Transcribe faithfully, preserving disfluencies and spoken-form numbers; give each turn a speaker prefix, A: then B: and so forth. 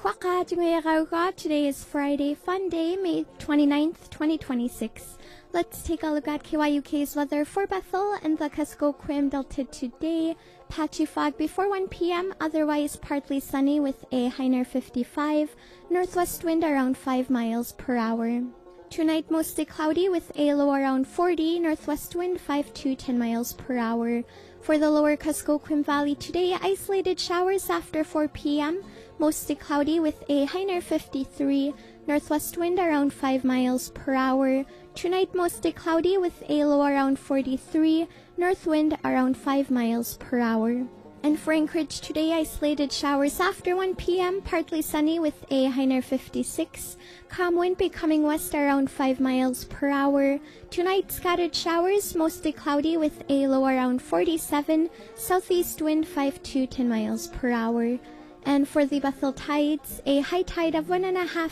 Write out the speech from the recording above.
A: Kwaka Jungayarauga. Today is Friday, fun day, May twenty-ninth, twenty twenty-six. Let's take a look at K Y U K's weather for Bethel and the Kuskokwim Delta today. Patchy fog before one p m, otherwise partly sunny with a high near fifty-five. Northwest wind around five miles per hour. Tonight mostly cloudy with a low around forty, northwest wind five to ten miles per hour. For the lower Kuskokwim Valley today, isolated showers after four p m, mostly cloudy with a high near fifty-three, northwest wind around five miles per hour. Tonight mostly cloudy with a low around forty-three, north wind around five miles per hour. And for Anchorage today, isolated showers after one p m, partly sunny with a high near fifty-six. Calm wind becoming west around five miles per hour. Tonight, scattered showers, mostly cloudy with a low around forty-seven. Southeast wind five to ten miles per hour. And for the Bethel tides, a high tide of one and a half